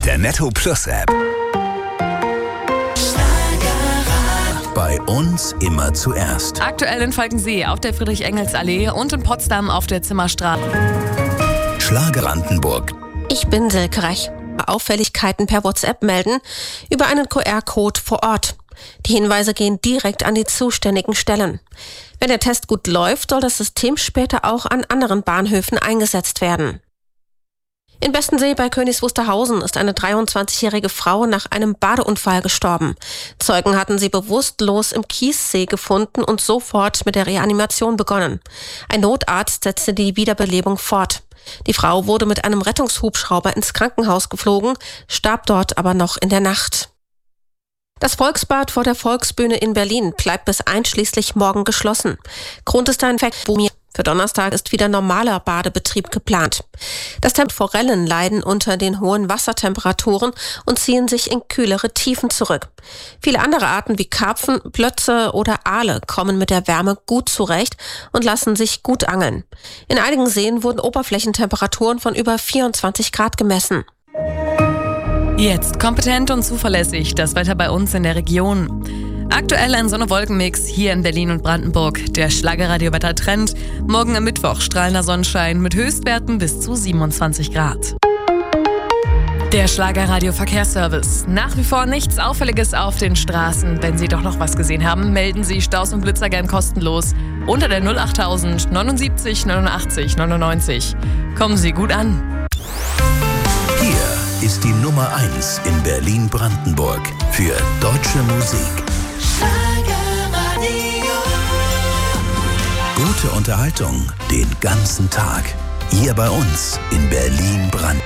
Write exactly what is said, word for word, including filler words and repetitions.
der Netto Plus App. Bei uns immer zuerst. Aktuell in Falkensee auf der Friedrich-Engels-Allee und in Potsdam auf der Zimmerstraße. Schlager Brandenburg. Ich bin Silke Reich. Auffälligkeiten per WhatsApp melden über einen Q R-Code vor Ort. Die Hinweise gehen direkt an die zuständigen Stellen. Wenn der Test gut läuft, soll das System später auch an anderen Bahnhöfen eingesetzt werden. In Bestensee bei Königs Wusterhausen ist eine dreiundzwanzigjährige Frau nach einem Badeunfall gestorben. Zeugen hatten sie bewusstlos im Kiessee gefunden und sofort mit der Reanimation begonnen. Ein Notarzt setzte die Wiederbelebung fort. Die Frau wurde mit einem Rettungshubschrauber ins Krankenhaus geflogen, starb dort aber noch in der Nacht. Das Volksbad vor der Volksbühne in Berlin bleibt bis einschließlich morgen geschlossen. Grund ist ein Infektboom. Für Donnerstag ist wieder normaler Badebetrieb geplant. Das Temp- Forellen leiden unter den hohen Wassertemperaturen und ziehen sich in kühlere Tiefen zurück. Viele andere Arten wie Karpfen, Plötze oder Aale kommen mit der Wärme gut zurecht und lassen sich gut angeln. In einigen Seen wurden Oberflächentemperaturen von über vierundzwanzig Grad gemessen. Jetzt kompetent und zuverlässig das Wetter bei uns in der Region. Aktuell ein Sonne-Wolken-Mix hier in Berlin und Brandenburg. Der Schlagerradio-Wetter-Trend. Morgen am Mittwoch strahlender Sonnenschein mit Höchstwerten bis zu siebenundzwanzig Grad. Der Schlagerradio-Verkehrsservice. Nach wie vor nichts Auffälliges auf den Straßen. Wenn Sie doch noch was gesehen haben, melden Sie Staus und Blitzer gern kostenlos unter der null achttausend neunundsiebzig neunundachtzig neunundneunzig. Kommen Sie gut an. Hier ist die Nummer eins in Berlin-Brandenburg für deutsche Musik. Gute Unterhaltung den ganzen Tag. Hier bei uns in Berlin-Brandenburg.